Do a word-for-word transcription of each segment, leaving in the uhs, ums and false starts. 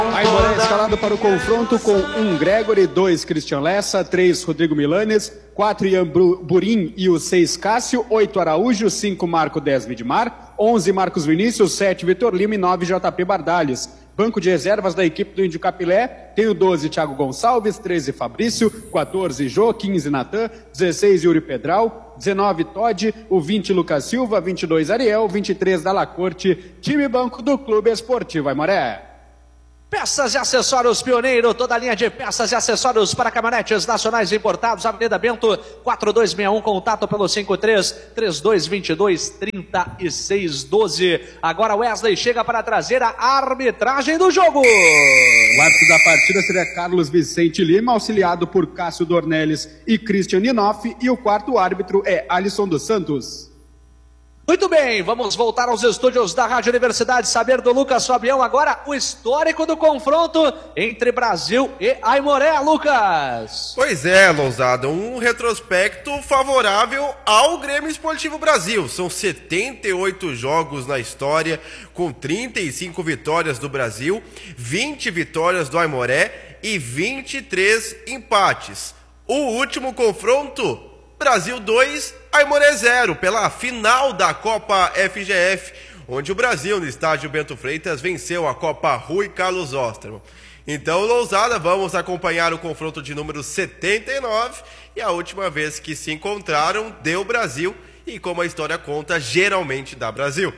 Aimoré escalado para o confronto com um Gregory, dois Christian Lessa, três Rodrigo Milanes, quatro Ian Burim e o seis Cássio, oito Araújo, cinco Marco dez Midmar, onze Marcos Vinícius, sete Vitor Lima e nove J P Bardalhes. Banco de reservas da equipe do Índio Capilé tem o doze Thiago Gonçalves, treze Fabrício, quatorze Jô, quinze Natan, dezesseis Yuri Pedral, dezenove Todd, o vinte Lucas Silva, vinte e dois Ariel, vinte e três Dalla Corte, time banco do Clube Esportivo Aimoré. Peças e acessórios Pioneiro, toda a linha de peças e acessórios para caminhonetes nacionais importados, Avenida Bento, quatro dois seis um, contato pelo cinco três, três dois dois dois, três seis um dois. Agora Wesley chega para trazer a arbitragem do jogo. O árbitro da partida seria Carlos Vicente Lima, auxiliado por Cássio Dornelles e Christian Ninoff, e o quarto árbitro é Alisson dos Santos. Muito bem, vamos voltar aos estúdios da Rádio Universidade, saber do Lucas Fabião agora o histórico do confronto entre Brasil e Aimoré, Lucas. Pois é, Lousada, um retrospecto favorável ao Grêmio Esportivo Brasil. São setenta e oito jogos na história, com trinta e cinco vitórias do Brasil, vinte vitórias do Aimoré e vinte e três empates. O último confronto, Brasil dois, Aimoré zero, pela final da Copa F G F, onde o Brasil, no estádio Bento Freitas, venceu a Copa Rui Carlos Osterman. Então, Lousada, vamos acompanhar o confronto de número setenta e nove, e a última vez que se encontraram deu Brasil, e como a história conta, geralmente dá Brasil.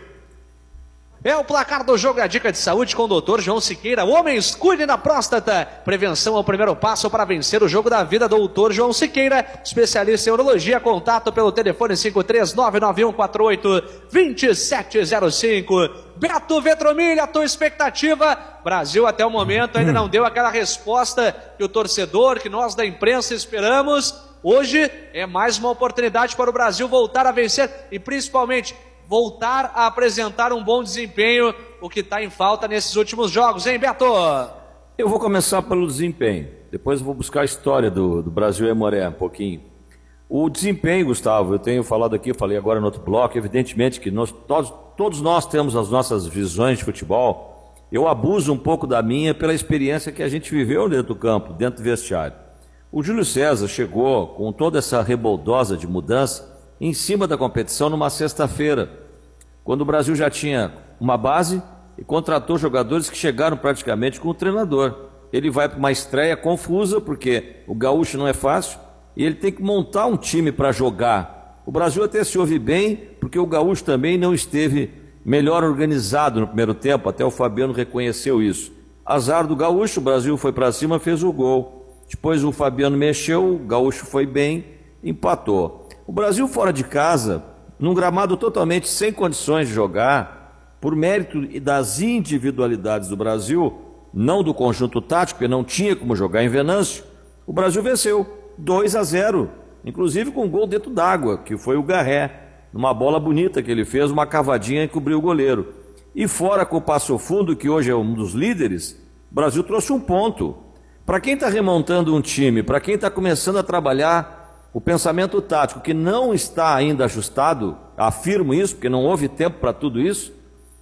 É o placar do jogo, a dica de saúde com o doutor João Siqueira. Homens, cuidem da próstata. Prevenção é o primeiro passo para vencer o jogo da vida. doutor João Siqueira, especialista em urologia. Contato pelo telefone cinco três nove nove um quatro oito dois sete zero cinco. Beto Vetromilha, a tua expectativa? Brasil até o momento ainda não deu aquela resposta que o torcedor, que nós da imprensa esperamos. Hoje é mais uma oportunidade para o Brasil voltar a vencer e principalmente voltar a apresentar um bom desempenho, o que está em falta nesses últimos jogos, hein, Beto? Eu vou começar pelo desempenho, depois eu vou buscar a história do, do Brasil e Aimoré um pouquinho. O desempenho, Gustavo, eu tenho falado aqui, eu falei agora no outro bloco, evidentemente que nós, todos, todos nós temos as nossas visões de futebol. Eu abuso um pouco da minha pela experiência que a gente viveu dentro do campo, dentro do vestiário. O Júlio César chegou com toda essa reboldosa de mudança em cima da competição numa sexta-feira, quando o Brasil já tinha uma base e contratou jogadores que chegaram praticamente com o treinador. Ele vai para uma estreia confusa, porque o gaúcho não é fácil, e ele tem que montar um time para jogar. O Brasil até se ouve bem, porque o gaúcho também não esteve melhor organizado no primeiro tempo, até o Fabiano reconheceu isso. Azar do gaúcho, o Brasil foi para cima, fez o gol. Depois o Fabiano mexeu, o gaúcho foi bem, empatou. O Brasil fora de casa, num gramado totalmente sem condições de jogar, por mérito das individualidades do Brasil, não do conjunto tático, porque não tinha como jogar em Venâncio, o Brasil venceu dois a zero, inclusive com um gol dentro d'água, que foi o Garré, numa bola bonita que ele fez, uma cavadinha e cobriu o goleiro. E fora com o Passo Fundo, que hoje é um dos líderes, o Brasil trouxe um ponto. Para quem está remontando um time, para quem está começando a trabalhar o pensamento tático, que não está ainda ajustado, afirmo isso, porque não houve tempo para tudo isso,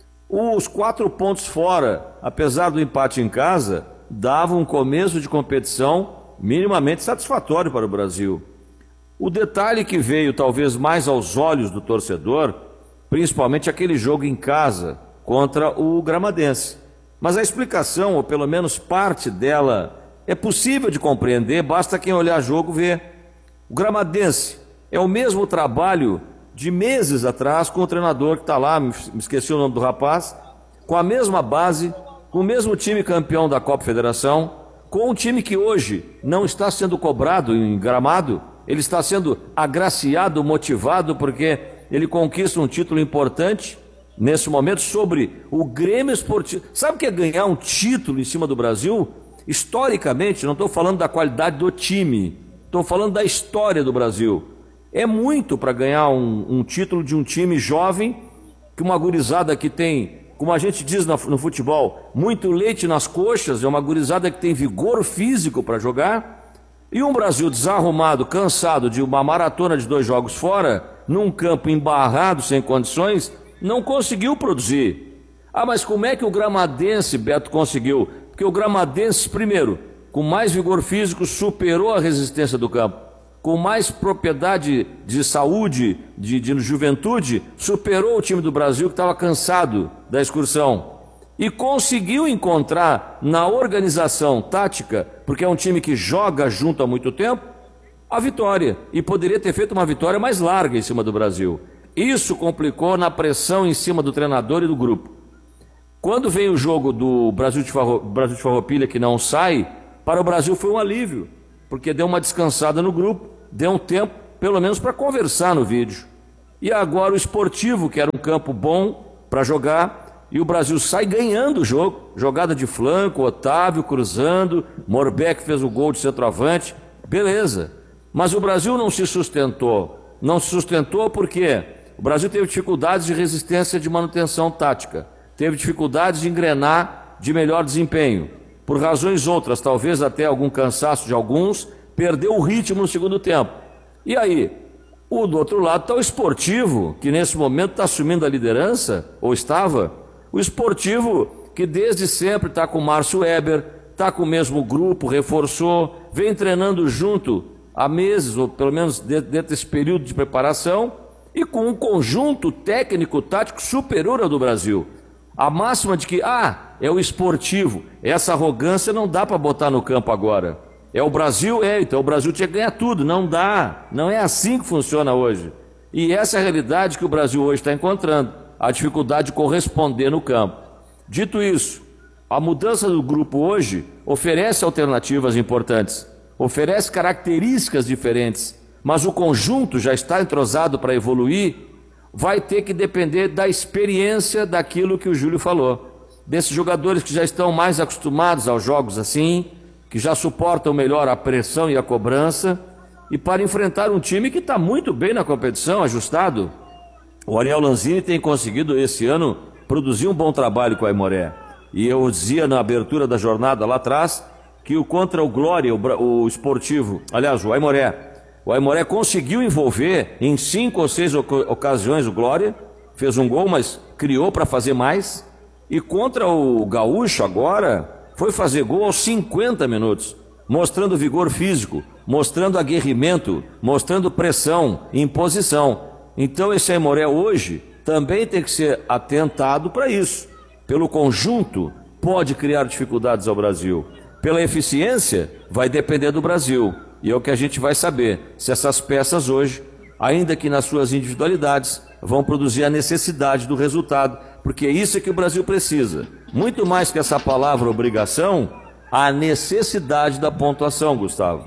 os quatro pontos fora, apesar do empate em casa, davam um começo de competição minimamente satisfatório para o Brasil. O detalhe que veio talvez mais aos olhos do torcedor, principalmente aquele jogo em casa contra o Gramadense. Mas a explicação, ou pelo menos parte dela, é possível de compreender, basta quem olhar jogo ver. O Gramadense é o mesmo trabalho de meses atrás com o treinador que está lá, me esqueci o nome do rapaz, com a mesma base, com o mesmo time campeão da Copa Federação, com um time que hoje não está sendo cobrado em Gramado, ele está sendo agraciado, motivado, porque ele conquista um título importante nesse momento sobre o Grêmio Esportivo. Sabe o que é ganhar um título em cima do Brasil? Historicamente, não estou falando da qualidade do time, estou falando da história do Brasil. É muito para ganhar um, um título de um time jovem, que uma gurizada que tem, como a gente diz no, no futebol, muito leite nas coxas, é uma gurizada que tem vigor físico para jogar, e um Brasil desarrumado, cansado de uma maratona de dois jogos fora, num campo embarrado, sem condições, não conseguiu produzir. Ah, mas como é que o Gramadense, Beto, conseguiu? Porque o Gramadense, primeiro, com mais vigor físico, superou a resistência do campo. Com mais propriedade de saúde, de, de juventude, superou o time do Brasil que estava cansado da excursão. E conseguiu encontrar na organização tática, porque é um time que joga junto há muito tempo, a vitória. E poderia ter feito uma vitória mais larga em cima do Brasil. Isso complicou na pressão em cima do treinador e do grupo. Quando vem o jogo do Brasil de, Farro, Brasil de Farroupilha que não sai, para o Brasil foi um alívio, porque deu uma descansada no grupo, deu um tempo, pelo menos, para conversar no vídeo. E agora o Esportivo, que era um campo bom para jogar, e o Brasil sai ganhando o jogo, jogada de flanco, Otávio cruzando, Morbeck fez o gol de centroavante, beleza. Mas o Brasil não se sustentou. Não se sustentou porque o Brasil teve dificuldades de resistência de manutenção tática, teve dificuldades de engrenar de melhor desempenho. Por razões outras, talvez até algum cansaço de alguns, perdeu o ritmo no segundo tempo. E aí, o do outro lado está o Esportivo, que nesse momento está assumindo a liderança, ou estava. O Esportivo, que desde sempre está com o Márcio Weber, está com o mesmo grupo, reforçou, vem treinando junto há meses, ou pelo menos dentro desse período de preparação, e com um conjunto técnico-tático superior ao do Brasil. A máxima de que, ah, é o Esportivo, essa arrogância não dá para botar no campo agora. É o Brasil? É, então o Brasil tinha que ganhar tudo. Não dá, não é assim que funciona hoje. E essa é a realidade que o Brasil hoje está encontrando, a dificuldade de corresponder no campo. Dito isso, a mudança do grupo hoje oferece alternativas importantes, oferece características diferentes, mas o conjunto já está entrosado para evoluir, vai ter que depender da experiência daquilo que o Júlio falou, desses jogadores que já estão mais acostumados aos jogos assim, que já suportam melhor a pressão e a cobrança, e para enfrentar um time que está muito bem na competição, ajustado. O Ariel Lanzini tem conseguido esse ano produzir um bom trabalho com a Aimoré, e eu dizia na abertura da jornada lá atrás, que o contra o Glória, o, o Esportivo, aliás, o Aimoré, o Aimoré conseguiu envolver em cinco ou seis ocasiões o Glória, fez um gol, mas criou para fazer mais, e contra o Gaúcho agora, foi fazer gol aos cinquenta minutos, mostrando vigor físico, mostrando aguerrimento, mostrando pressão, imposição. Então esse Aimoré hoje também tem que ser atentado para isso. Pelo conjunto, pode criar dificuldades ao Brasil. Pela eficiência, vai depender do Brasil. E é o que a gente vai saber, se essas peças hoje, ainda que nas suas individualidades, vão produzir a necessidade do resultado, porque isso é que o Brasil precisa. Muito mais que essa palavra obrigação, a necessidade da pontuação, Gustavo.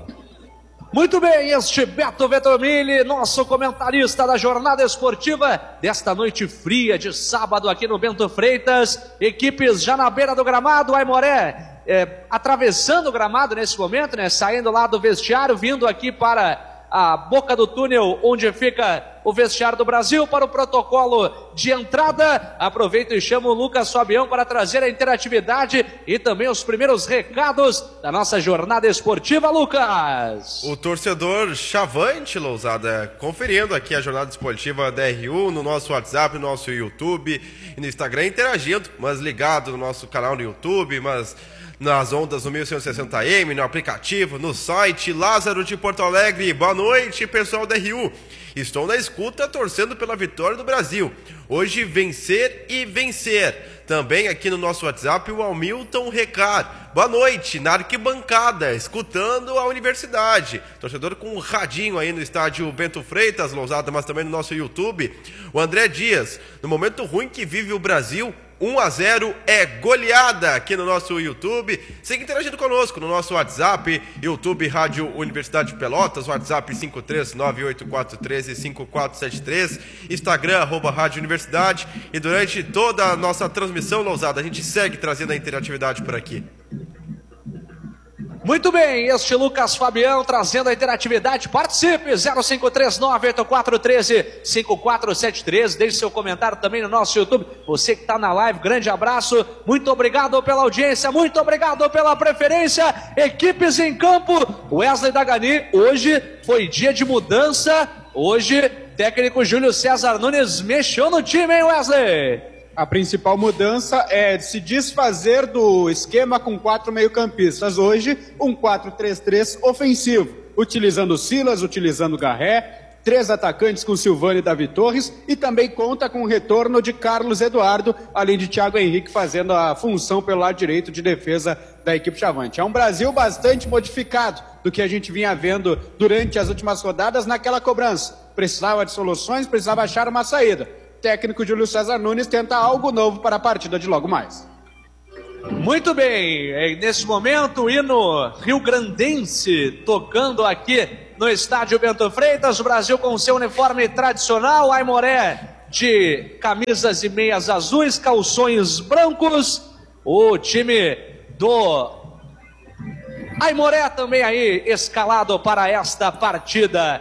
Muito bem, este Beto Vetromilli, nosso comentarista da jornada esportiva desta noite fria de sábado aqui no Bento Freitas. Equipes já na beira do gramado, Aimoré é, atravessando o gramado nesse momento, né? Saindo lá do vestiário, vindo aqui para a boca do túnel onde fica o vestiário do Brasil para o protocolo de entrada. Aproveito e chamo o Lucas Fabião para trazer a interatividade e também os primeiros recados da nossa jornada esportiva, Lucas. O torcedor Chavante, Lousada, conferindo aqui a jornada esportiva da R U no nosso WhatsApp, no nosso YouTube e no Instagram, interagindo, mas ligado no nosso canal no YouTube, mas nas ondas do mil cento e sessenta M, no aplicativo, no site. Lázaro de Porto Alegre, boa noite, pessoal da R U. Estou na escuta, torcendo pela vitória do Brasil. Hoje, vencer e vencer. Também aqui no nosso WhatsApp, o Hamilton Recar. Boa noite, na arquibancada, escutando a universidade. Torcedor com um radinho aí no estádio Bento Freitas, Lousada, mas também no nosso YouTube. O André Dias, no momento ruim que vive o Brasil, um a zero é goleada aqui no nosso YouTube. Siga interagindo conosco no nosso WhatsApp, YouTube Rádio Universidade de Pelotas, WhatsApp cinco três nove oito quatro um três cinco quatro sete três, Instagram, arroba Rádio Universidade. E durante toda a nossa transmissão, Lousada, a gente segue trazendo a interatividade por aqui. Muito bem, este Lucas Fabião trazendo a interatividade. Participe, zero cinco três nove oito quatro um três cinco quatro sete três. Deixe seu comentário também no nosso YouTube. Você que está na live, grande abraço. Muito obrigado pela audiência, muito obrigado pela preferência. Equipes em campo. Wesley Dagani, hoje foi dia de mudança. Hoje, técnico Júlio César Nunes mexeu no time, hein, Wesley? A principal mudança é se desfazer do esquema com quatro meio-campistas. Hoje, um quatro três três ofensivo, utilizando o Silas, utilizando o Garré, três atacantes com Silvano e Davi Torres, e também conta com o retorno de Carlos Eduardo, além de Thiago Henrique fazendo a função pelo lado direito de defesa da equipe Chavante. É um Brasil bastante modificado do que a gente vinha vendo durante as últimas rodadas naquela cobrança. Precisava de soluções, precisava achar uma saída. O técnico Júlio César Nunes tenta algo novo para a partida de logo mais. Muito bem, nesse momento o hino rio-grandense tocando aqui no estádio Bento Freitas, o Brasil com seu uniforme tradicional, Aimoré de camisas e meias azuis, calções brancos, o time do Aimoré também aí escalado para esta partida.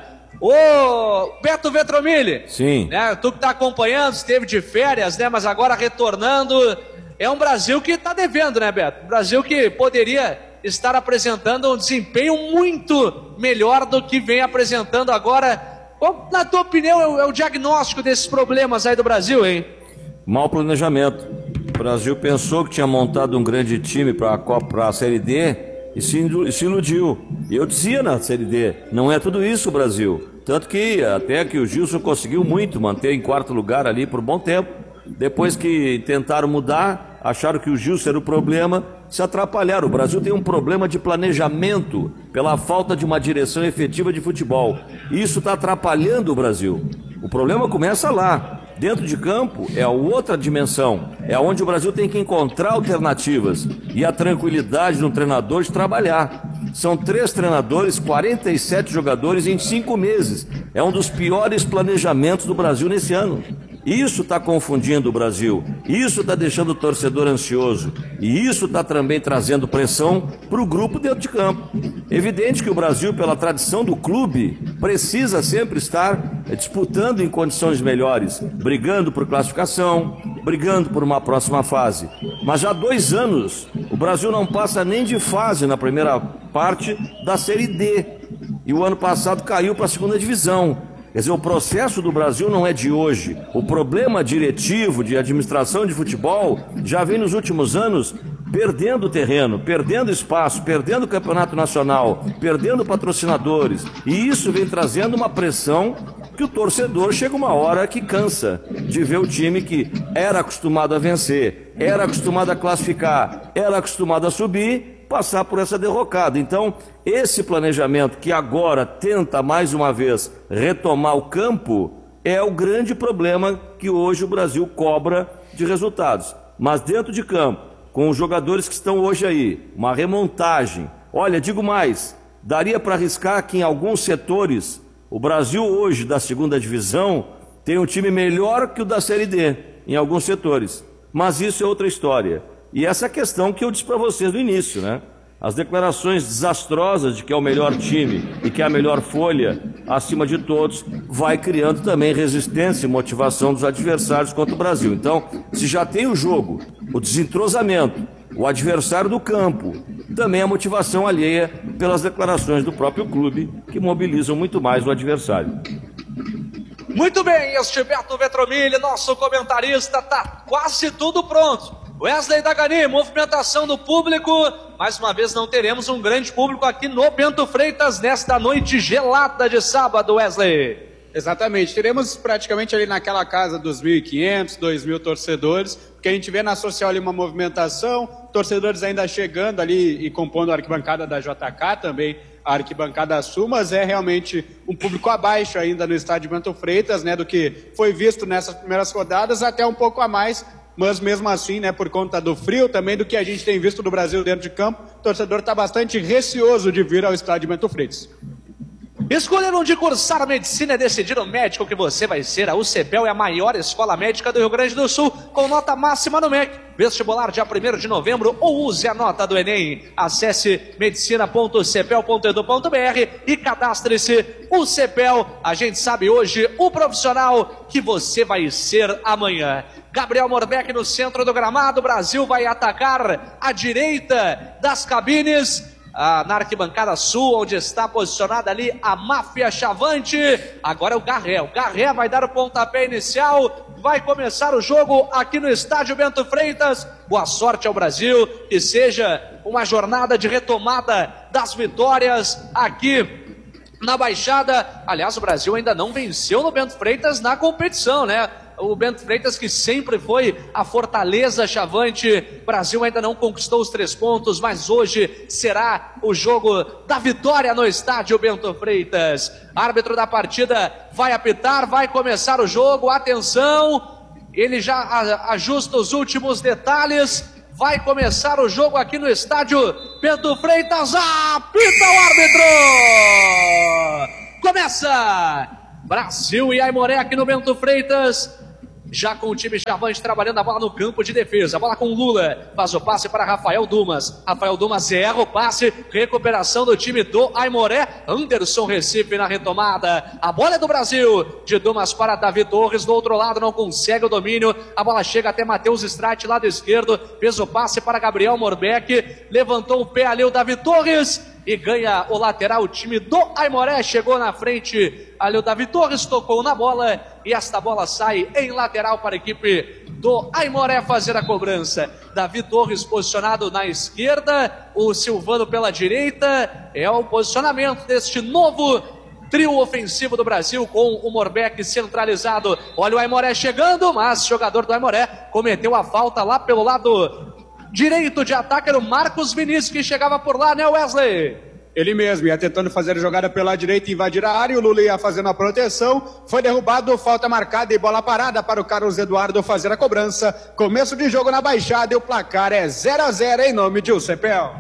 Ô, Beto Vetromilli, sim, né, tu que está acompanhando, esteve de férias, né, mas agora retornando, é um Brasil que está devendo, né, Beto? Um Brasil que poderia estar apresentando um desempenho muito melhor do que vem apresentando agora. Qual, na tua opinião, é o, é o diagnóstico desses problemas aí do Brasil, hein? Mau planejamento. O Brasil pensou que tinha montado um grande time para a Copa, para a Série D, e se, se iludiu. E eu dizia na Série D, não é tudo isso o Brasil. Tanto que até que o Gilson conseguiu muito, manter em quarto lugar ali por um bom tempo. Depois que tentaram mudar, acharam que o Gilson era o problema, se atrapalharam. O Brasil tem um problema de planejamento pela falta de uma direção efetiva de futebol. Isso está atrapalhando o Brasil. O problema começa lá. Dentro de campo é a outra dimensão. É onde o Brasil tem que encontrar alternativas e a tranquilidade do treinador de trabalhar. São três treinadores, quarenta e sete jogadores em cinco meses. É um dos piores planejamentos do Brasil nesse ano. Isso está confundindo o Brasil, isso está deixando o torcedor ansioso e isso está também trazendo pressão para o grupo dentro de campo. Evidente que o Brasil, pela tradição do clube, precisa sempre estar disputando em condições melhores, brigando por classificação, brigando por uma próxima fase. Mas já há dois anos o Brasil não passa nem de fase na primeira parte da Série D e o ano passado caiu para a segunda divisão. Quer dizer, o processo do Brasil não é de hoje. O problema diretivo de administração de futebol já vem nos últimos anos perdendo terreno, perdendo espaço, perdendo o campeonato nacional, perdendo patrocinadores. E isso vem trazendo uma pressão que o torcedor chega uma hora que cansa de ver o time que era acostumado a vencer, era acostumado a classificar, era acostumado a subir, passar por essa derrocada. Então, esse planejamento que agora tenta mais uma vez retomar o campo é o grande problema que hoje o Brasil cobra de resultados. Mas dentro de campo, com os jogadores que estão hoje aí, uma remontagem. Olha, digo mais, daria para arriscar que em alguns setores o Brasil hoje da segunda divisão tem um time melhor que o da Série D, em alguns setores. Mas isso é outra história. E essa é a questão que eu disse para vocês no início, né? As declarações desastrosas de que é o melhor time e que é a melhor folha, acima de todos, vai criando também resistência e motivação dos adversários contra o Brasil. Então, se já tem o jogo, o desentrosamento, o adversário do campo, também a motivação alheia pelas declarações do próprio clube, que mobilizam muito mais o adversário. Muito bem, este Beto Vetromilli, nosso comentarista, tá quase tudo pronto. Wesley Dagani, movimentação do público. Mais uma vez não teremos um grande público aqui no Bento Freitas nesta noite gelada de sábado, Wesley. Exatamente, teremos praticamente ali naquela casa dos mil e quinhentos, dois mil torcedores, porque a gente vê na social ali uma movimentação, torcedores ainda chegando ali e compondo a arquibancada da J K também, a arquibancada Sul, mas é realmente um público abaixo ainda no estádio Bento Freitas, né, do que foi visto nessas primeiras rodadas, até um pouco a mais. Mas mesmo assim, né, por conta do frio, também do que a gente tem visto do Brasil dentro de campo, o torcedor está bastante receoso de vir ao estádio Bento Freitas. Escolher onde cursar medicina e decidir o médico que você vai ser. A U C P E L é a maior escola médica do Rio Grande do Sul, com nota máxima no M E C. Vestibular dia primeiro de novembro ou use a nota do Enem. Acesse medicina ponto c p e l ponto edu ponto b r e cadastre-se. U C P E L, a gente sabe hoje o profissional que você vai ser amanhã. Gabriel Morbeck no centro do gramado. O Brasil vai atacar à direita das cabines. Ah, na arquibancada sul, onde está posicionada ali a máfia Chavante. Agora é o Garré. O Garré vai dar o pontapé inicial. vai começar o jogo aqui no estádio Bento Freitas. Boa sorte ao Brasil, que seja uma jornada de retomada das vitórias aqui na Baixada. Aliás, o Brasil ainda não venceu no Bento Freitas na competição, né? O Bento Freitas, que sempre foi a fortaleza chavante. O Brasil ainda não conquistou os três pontos, mas hoje será o jogo da vitória no estádio Bento Freitas. Árbitro da partida vai apitar, vai começar o jogo. Atenção, ele já ajusta os últimos detalhes. Vai começar o jogo aqui no estádio Bento Freitas. Apita o árbitro! Começa! Brasil e Aimoré aqui no Bento Freitas. Já com o time chavante trabalhando a bola no campo de defesa. A bola com Lula. Faz o passe para Rafael Dumas. Rafael Dumas erra o passe. Recuperação do time do Aimoré. Anderson Recife na retomada. A bola é do Brasil. De Dumas para Davi Torres. Do outro lado não consegue o domínio. A bola chega até Matheus Streit, lado esquerdo. Fez o passe para Gabriel Morbeck. Levantou o pé ali o Davi Torres. E ganha o lateral, o time do Aimoré. Chegou na frente ali o Davi Torres, tocou na bola. E esta bola sai em lateral para a equipe do Aimoré fazer a cobrança. Davi Torres posicionado na esquerda, o Silvano pela direita. É o posicionamento deste novo trio ofensivo do Brasil, com o Morbeck centralizado. Olha o Aimoré chegando, mas o jogador do Aimoré cometeu a falta lá pelo lado direito de ataque. Era o Marcos Vinícius que chegava por lá, né, Wesley? Ele mesmo ia tentando fazer a jogada pela direita, invadir a área. O Lula ia fazendo a proteção. Foi derrubado, falta marcada e bola parada para o Carlos Eduardo fazer a cobrança. Começo de jogo na Baixada e o placar é zero a zero em nome de Ucepel.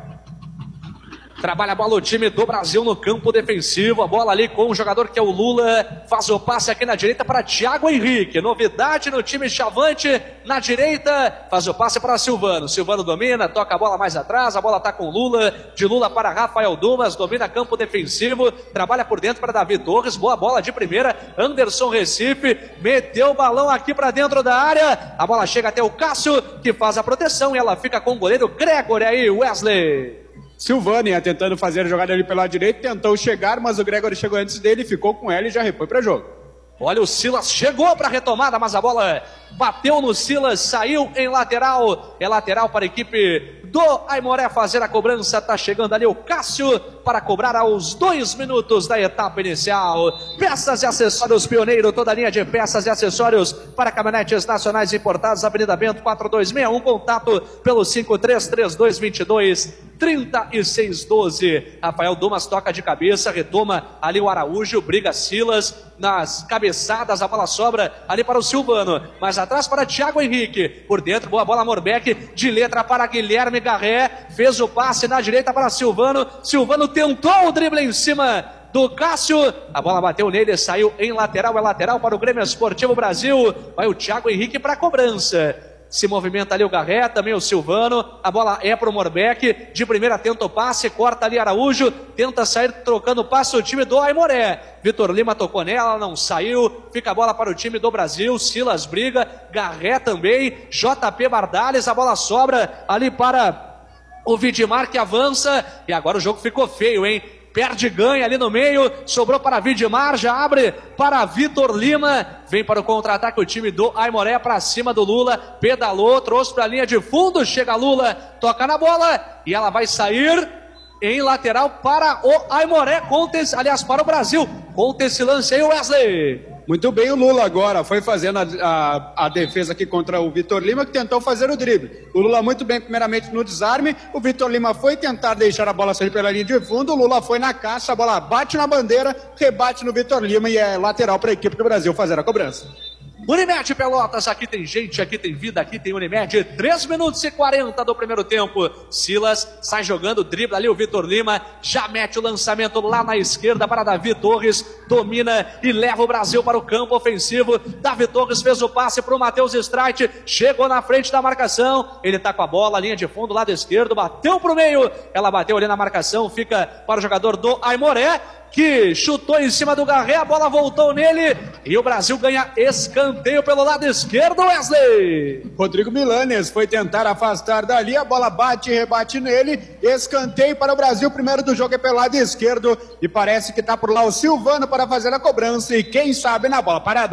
Trabalha a bola o time do Brasil no campo defensivo. A bola ali com o jogador que é o Lula. Faz o passe aqui na direita para Thiago Henrique. Novidade no time chavante na direita. Faz o passe para Silvano. Silvano domina, toca a bola mais atrás. A bola está com o Lula. De Lula para Rafael Dumas. Domina campo defensivo. Trabalha por dentro para Davi Torres. Boa bola de primeira. Anderson Recife. Meteu o balão aqui para dentro da área. A bola chega até o Cássio, que faz a proteção. E ela fica com o goleiro Gregory aí, Wesley. Silvano ia tentando fazer a jogada ali pela direita, tentou chegar, mas o Gregory chegou antes dele, ficou com ela e já repõe para jogo. Olha, o Silas chegou para a retomada, mas a bola bateu no Silas, saiu em lateral. É lateral para a equipe do Aimoré fazer a cobrança. Tá chegando ali o Cássio para cobrar aos dois minutos da etapa inicial. Peças e acessórios Pioneiro, toda a linha de peças e acessórios para caminhonetes nacionais importadas. Avenida Bento quatro dois seis um, contato pelo cinco três três dois dois dois, três seis um dois. Rafael Dumas toca de cabeça, retoma ali o Araújo, briga Silas nas cabeçadas, a bola sobra ali para o Silvano, mas atrás para Thiago Henrique, por dentro, boa bola Morbeck, de letra para Guilherme Garré, fez o passe na direita para Silvano, Silvano tentou o drible em cima do Cássio, a bola bateu nele, saiu em lateral, é lateral para o Grêmio Esportivo Brasil. Vai o Thiago Henrique para a cobrança. Se movimenta ali o Garré, também o Silvano, a bola é para o Morbeck, de primeira tenta o passe, corta ali Araújo, tenta sair trocando o passe o time do Aimoré. Vitor Lima tocou nela, não saiu, fica a bola para o time do Brasil, Silas briga, Garré também, J P Bardales, a bola sobra ali para o Vidimar que avança, e agora o jogo ficou feio, hein? Perde ganha ali no meio, sobrou para Vidimar, já abre para Vitor Lima, vem para o contra-ataque o time do Aimoré para cima do Lula, pedalou, trouxe para a linha de fundo, chega Lula, toca na bola e ela vai sair em lateral para o Aimoré, conta esse, aliás para o Brasil, conta esse lance aí Wesley. Muito bem o Lula agora, foi fazendo a, a, a defesa aqui contra o Vitor Lima, que tentou fazer o drible. O Lula muito bem primeiramente no desarme, o Vitor Lima foi tentar deixar a bola sair pela linha de fundo, o Lula foi na caça, a bola bate na bandeira, rebate no Vitor Lima e é lateral para a equipe do Brasil fazer a cobrança. Unimed Pelotas, aqui tem gente, aqui tem vida, aqui tem Unimed, três minutos e quarenta do primeiro tempo, Silas sai jogando, dribla ali o Vitor Lima, já mete o lançamento lá na esquerda para Davi Torres, domina e leva o Brasil para o campo ofensivo, Davi Torres fez o passe para o Matheus Streit, chegou na frente da marcação, ele tá com a bola, linha de fundo, lado esquerdo, bateu pro meio, ela bateu ali na marcação, fica para o jogador do Aimoré, que chutou em cima do Garré, a bola voltou nele e o Brasil ganha escanteio pelo lado esquerdo, Wesley. Rodrigo Milanes foi tentar afastar dali, a bola bate e rebate nele, escanteio para o Brasil, primeiro do jogo é pelo lado esquerdo e parece que está por lá o Silvano para fazer a cobrança e quem sabe na bola parada.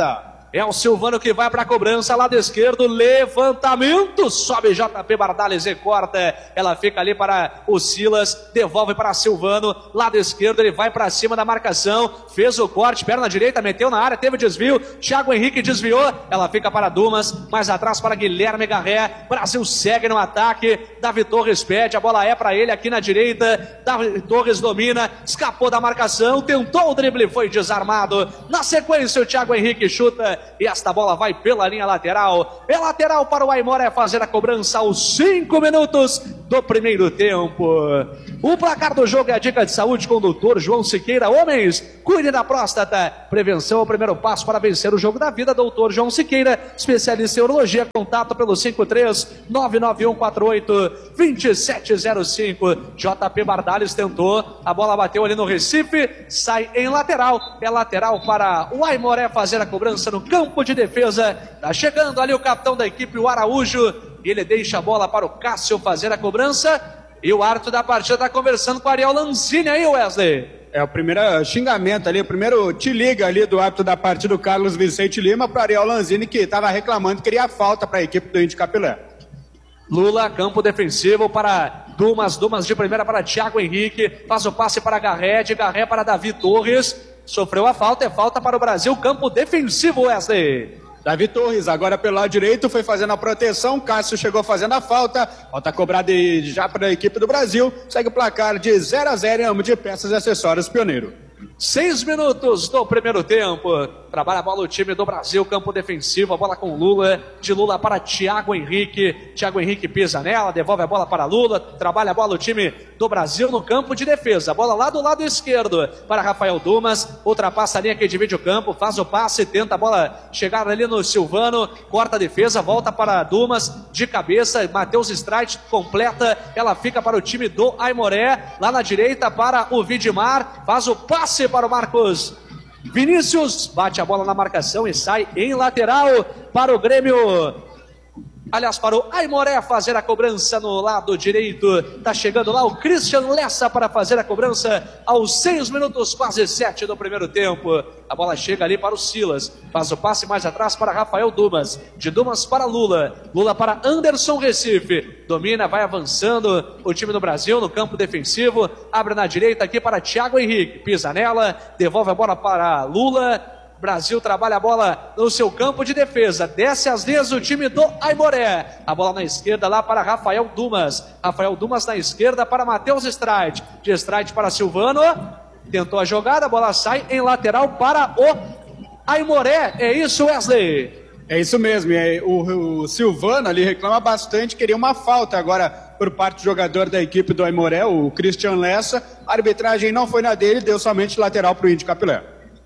É o Silvano que vai para a cobrança, lado esquerdo, levantamento, sobe J P Bardales e corta, ela fica ali para o Silas, devolve para Silvano, lado esquerdo, ele vai para cima da marcação, fez o corte, perna direita, meteu na área, teve desvio, Thiago Henrique desviou, ela fica para Dumas, mais atrás para Guilherme Garré, Brasil segue no ataque, Davi Torres pede, a bola é para ele aqui na direita, Davi Torres domina, escapou da marcação, tentou o drible, foi desarmado, na sequência o Thiago Henrique chuta, e esta bola vai pela linha lateral. É lateral para o Aimoré fazer a cobrança aos cinco minutos do primeiro tempo. O placar do jogo é a dica de saúde com o doutor João Siqueira. Homens, cuide da próstata. Prevenção é o primeiro passo para vencer o jogo da vida. doutor João Siqueira, especialista em urologia. Contato pelo cinco três nove nove um quatro oito dois sete zero cinco. J P Bardales tentou. A bola bateu ali no Recife. Sai em lateral. É lateral para o Aimoré fazer a cobrança no campo de defesa. Tá chegando ali o capitão da equipe, o Araújo. E ele deixa a bola para o Cássio fazer a cobrança. E o árbitro da partida está conversando com o Ariel Lanzini aí, Wesley. É o primeiro xingamento ali, o primeiro te liga ali do árbitro da partida, do Carlos Vicente Lima, para o Ariel Lanzini, que estava reclamando que queria falta para a equipe do Índio Capilé. Lula, campo defensivo para Dumas, Dumas de primeira para Thiago Henrique, faz o passe para Garré, de Garré para Davi Torres, sofreu a falta, é falta para o Brasil, campo defensivo, Wesley. Davi Torres, agora pelo lado direito, foi fazendo a proteção, Cássio chegou fazendo a falta, falta cobrada já para a equipe do Brasil, segue o placar de zero a zero em âmbito de peças e acessórios Pioneiro. Seis minutos do primeiro tempo. Trabalha a bola o time do Brasil, campo defensivo, a bola com Lula, de Lula para Thiago Henrique, Thiago Henrique pisa nela, devolve a bola para Lula, trabalha a bola o time do Brasil no campo de defesa, a bola lá do lado esquerdo para Rafael Dumas, ultrapassa a linha que divide o campo, faz o passe, tenta a bola chegar ali no Silvano, corta a defesa, volta para Dumas, de cabeça, Matheus Streit completa, ela fica para o time do Aimoré, lá na direita para o Vidmar, faz o passe para o Marcos Vinícius, bate a bola na marcação e sai em lateral para o Grêmio. Aliás, para o Aimoré fazer a cobrança no lado direito. Tá chegando lá o Christian Lessa para fazer a cobrança aos seis minutos, quase sete do primeiro tempo. A bola chega ali para o Silas. Faz o passe mais atrás para Rafael Dumas. De Dumas para Lula. Lula para Anderson Recife. Domina, vai avançando o time do Brasil no campo defensivo. Abre na direita aqui para Thiago Henrique. Pisa nela, devolve a bola para Lula. Brasil trabalha a bola no seu campo de defesa, desce as linhas o time do Aimoré, a bola na esquerda lá para Rafael Dumas, Rafael Dumas na esquerda para Matheus Streit, de Streit para Silvano, tentou a jogada, a bola sai em lateral para o Aimoré, é isso, Wesley? É isso mesmo, e o, o Silvano ali reclama bastante, queria uma falta agora por parte do jogador da equipe do Aimoré, o Christian Lessa, a arbitragem não foi na dele, deu somente lateral para o Índio Capilé.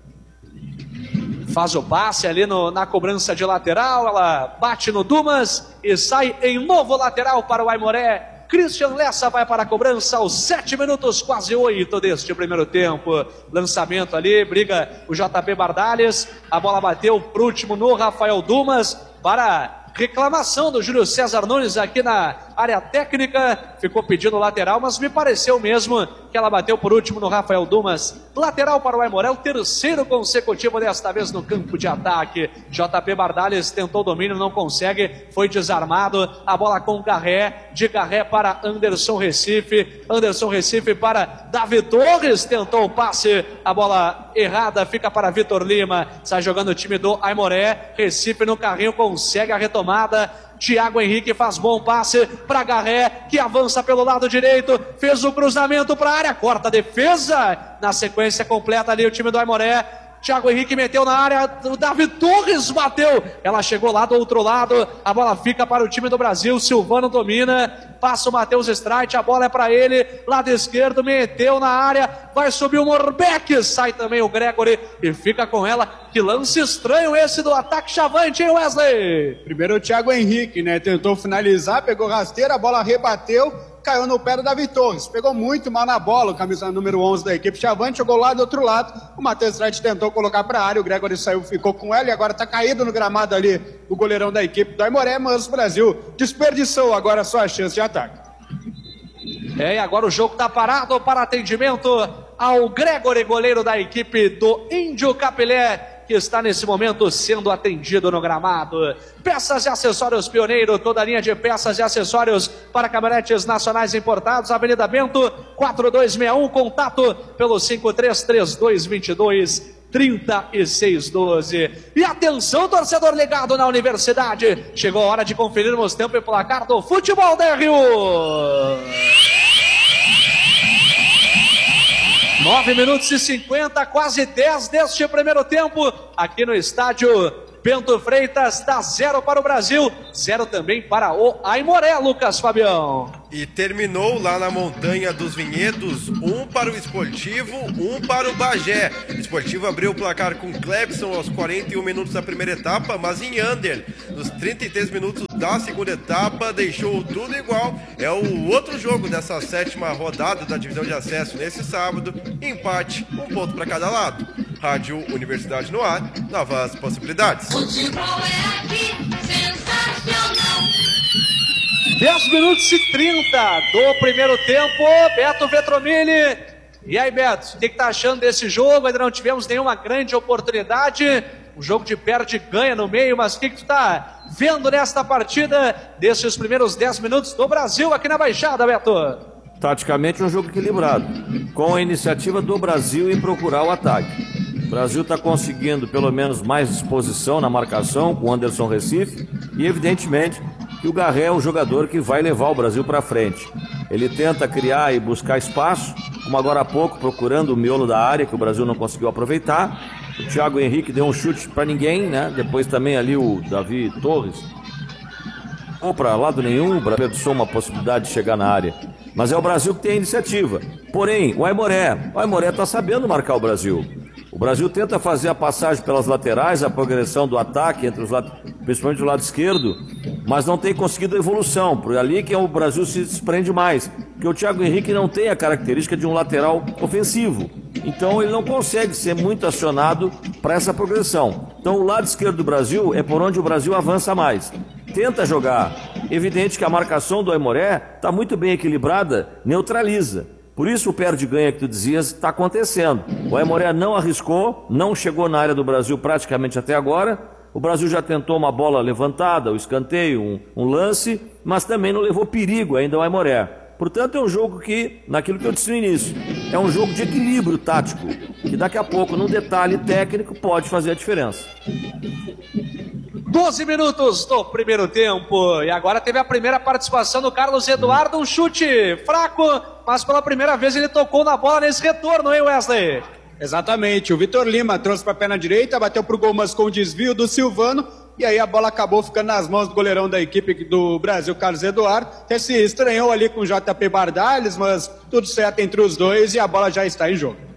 Faz o passe ali no, na cobrança de lateral, ela bate no Dumas e sai em novo lateral para o Aimoré. Christian Lessa vai para a cobrança aos sete minutos, quase oito deste primeiro tempo. Lançamento ali, briga o J P Bardales, a bola bateu por último no Rafael Dumas para reclamação do Júlio César Nunes aqui na área técnica, ficou pedindo lateral, mas me pareceu mesmo que ela bateu por último no Rafael Dumas. Lateral para o Aimoré, o terceiro consecutivo desta vez no campo de ataque. J P Bardales tentou domínio, não consegue, foi desarmado, a bola com Garré, de Garré para Anderson Recife, Anderson Recife para Davi Torres, tentou o passe, a bola errada, fica para Vitor Lima, sai jogando o time do Aimoré, Recife no carrinho, consegue a retomada, Thiago Henrique faz bom passe para Garré, que avança pelo lado direito, fez o cruzamento para a área, corta a defesa, na sequência completa ali o time do Aimoré, Thiago Henrique meteu na área, o Davi Torres bateu, ela chegou lá do outro lado, a bola fica para o time do Brasil, Silvano domina, passa o Matheus Streit, a bola é para ele, lado esquerdo, meteu na área, vai subir o Morbeck, sai também o Gregory e fica com ela. Que lance estranho esse do ataque chavante, hein, Wesley? Primeiro o Thiago Henrique, né, tentou finalizar, pegou rasteira, a bola rebateu, caiu no pé do Davi Torres, pegou muito mal na bola, o camisa número onze da equipe chavante, jogou lá do outro lado, o Matheus Streit tentou colocar para a área, o Gregory saiu, ficou com ela e agora está caído no gramado ali o goleirão da equipe do Aimoré, mas o Brasil desperdiçou agora a sua chance de ataque. É, e agora o jogo está parado para atendimento ao Gregory, goleiro da equipe do Índio Capilé. que está nesse momento sendo atendido no gramado. Peças e acessórios Pioneiro, toda a linha de peças e acessórios para caminhonetes nacionais importados, Avenida Bento, quatro dois seis um, contato pelo cinco três três dois dois dois, trinta e seis doze. E atenção, torcedor ligado na Universidade, chegou a hora de conferirmos tempo e placar do futebol da R U. nove minutos e cinquenta, quase dez deste primeiro tempo, aqui no estádio Bento Freitas. Dá zero para o Brasil, zero também para o Aimoré, Lucas Fabião. E terminou lá na Montanha dos Vinhedos, um para o Esportivo, um para o Bagé. O Esportivo abriu o placar com Clebson aos quarenta e um minutos da primeira etapa, mas em under, nos trinta e três minutos da segunda etapa, deixou tudo igual. É o outro jogo dessa sétima rodada da divisão de acesso nesse sábado. Empate, um ponto para cada lado. Rádio Universidade no ar, novas possibilidades. Futebol é aqui, sensacional. dez minutos e trinta do primeiro tempo, Beto Vetromilli. E aí, Beto, o que está achando desse jogo? Ainda não tivemos nenhuma grande oportunidade. O jogo de perde e ganha no meio, mas o que, que tu está vendo nesta partida desses primeiros dez minutos do Brasil aqui na Baixada, Beto? Taticamente um jogo equilibrado, com a iniciativa do Brasil em procurar o ataque. O Brasil está conseguindo pelo menos mais disposição na marcação com o Anderson Recife e evidentemente que o Garré é o jogador que vai levar o Brasil para frente. Ele tenta criar e buscar espaço, como agora há pouco, procurando o miolo da área que o Brasil não conseguiu aproveitar. O Thiago Henrique deu um chute para ninguém, né? Depois também ali o Davi Torres. Ou para lado nenhum, o Brasil pensou uma possibilidade de chegar na área. Mas é o Brasil que tem a iniciativa. Porém, o Aimoré, o Aimoré está sabendo marcar o Brasil. O Brasil tenta fazer a passagem pelas laterais, a progressão do ataque, entre os lados, principalmente do lado esquerdo, mas não tem conseguido a evolução. Por ali que o Brasil se desprende mais. Porque o Thiago Henrique não tem a característica de um lateral ofensivo. Então ele não consegue ser muito acionado para essa progressão. Então o lado esquerdo do Brasil é por onde o Brasil avança mais. Tenta jogar. Evidente que a marcação do Aimoré está muito bem equilibrada, neutraliza. Por isso o perde-ganha que tu dizias está acontecendo. O Aimoré não arriscou, não chegou na área do Brasil praticamente até agora. O Brasil já tentou uma bola levantada, o escanteio, um, um lance, mas também não levou perigo ainda ao Aimoré. Portanto, é um jogo que, naquilo que eu disse no início, é um jogo de equilíbrio tático, que daqui a pouco, num detalhe técnico, pode fazer a diferença. doze minutos do primeiro tempo, e agora teve a primeira participação do Carlos Eduardo, um chute fraco, mas pela primeira vez ele tocou na bola nesse retorno, hein, Wesley? Exatamente, o Vitor Lima trouxe para a perna direita, bateu pro gol, mas com o desvio do Silvano, e aí a bola acabou ficando nas mãos do goleirão da equipe do Brasil, Carlos Eduardo, que se estranhou ali com o J P Bardales, mas tudo certo entre os dois e a bola já está em jogo.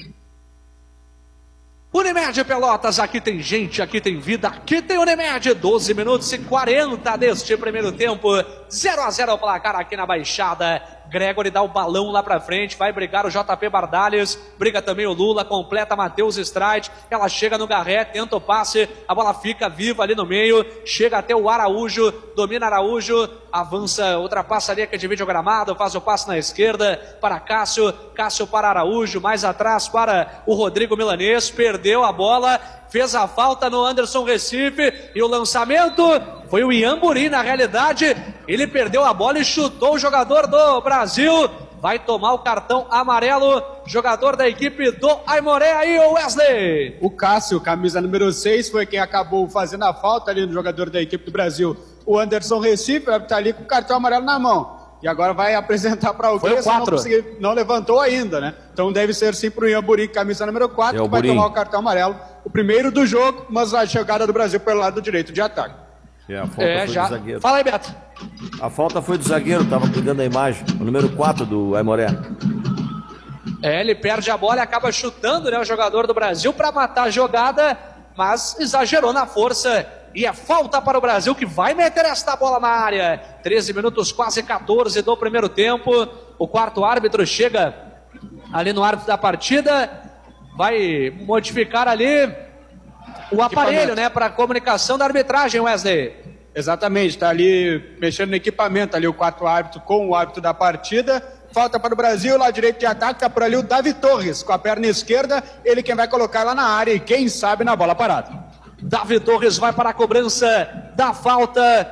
Unimed Pelotas, aqui tem gente, aqui tem vida, aqui tem Unimed, doze minutos e quarenta deste primeiro tempo, zero a zero o placar aqui na Baixada. Gregory dá o balão lá pra frente, vai brigar o J P Bardales, briga também o Lula, completa Matheus Streit, ela chega no Garré, tenta o passe, a bola fica viva ali no meio, chega até o Araújo, domina Araújo, avança, ultrapassa ali que divide o gramado, faz o passe na esquerda para Cássio, Cássio para Araújo, mais atrás para o Rodrigo Milanês, perdeu a bola, fez a falta no Anderson Recife e o lançamento foi o Ian Burim, na realidade ele perdeu a bola e chutou o jogador do Brasil, vai tomar o cartão amarelo, jogador da equipe do Aimoré aí, o Wesley. O Cássio, camisa número seis, foi quem acabou fazendo a falta ali no jogador da equipe do Brasil, o Anderson Recife, está ali com o cartão amarelo na mão. E agora vai apresentar para o Foi o quatro. Não, não levantou ainda, né? Então deve ser sim para o Ian Burim, camisa número quatro, é que vai Burim. tomar o cartão amarelo. O primeiro do jogo, mas a chegada do Brasil pelo lado direito de ataque. É, a falta é, foi já. do zagueiro. Fala aí, Beto. A falta foi do zagueiro, estava cuidando da imagem. O número quatro do Aimoré. É, ele perde a bola e acaba chutando, né, o jogador do Brasil para matar a jogada, mas exagerou na força. E é falta para o Brasil, que vai meter esta bola na área. treze minutos, quase quatorze do primeiro tempo. O quarto árbitro chega ali no árbitro da partida. Vai modificar ali o aparelho, né, para a comunicação da arbitragem, Wesley. Exatamente, está ali mexendo no equipamento, ali o quarto árbitro com o árbitro da partida, falta para o Brasil, lá direito de ataque, tá por ali o Davi Torres, com a perna esquerda, ele quem vai colocar lá na área e quem sabe na bola parada. Davi Torres vai para a cobrança da falta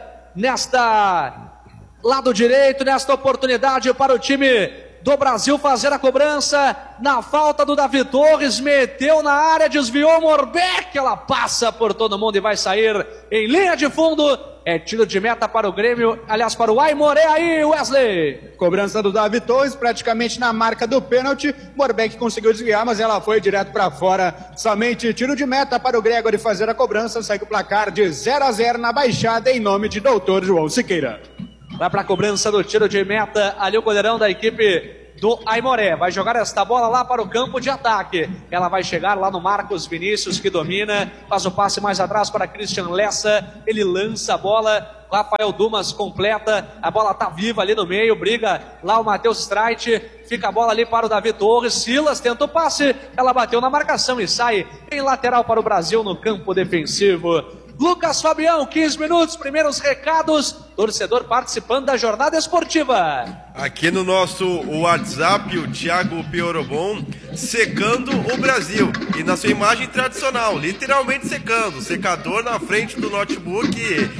nesta lado direito, nesta oportunidade para o time do Brasil fazer a cobrança na falta do Davi Torres, meteu na área, desviou o Morbeck, ela passa por todo mundo e vai sair em linha de fundo. É tiro de meta para o Grêmio, aliás para o Aimoré aí, Wesley. Cobrança do Davi Torres, praticamente na marca do pênalti. Morbeck conseguiu desviar, mas ela foi direto para fora. Somente tiro de meta para o Gregory fazer a cobrança. Segue o placar de zero a zero na Baixada em nome de doutor João Siqueira. Vai para a cobrança do tiro de meta, ali o goleirão da equipe do Aimoré. Vai jogar esta bola lá para o campo de ataque. Ela vai chegar lá no Marcos Vinícius, que domina, faz o passe mais atrás para Christian Lessa. Ele lança a bola. Rafael Dumas completa. A bola tá viva ali no meio. Briga lá o Matheus Streit. Fica a bola ali para o Davi Torres. Silas tenta o passe. Ela bateu na marcação e sai em lateral para o Brasil no campo defensivo. Lucas Fabião, quinze minutos, primeiros recados, torcedor participando da jornada esportiva. Aqui no nosso WhatsApp, o Thiago Piorobon secando o Brasil. E na sua imagem tradicional, literalmente secando, secador na frente do notebook.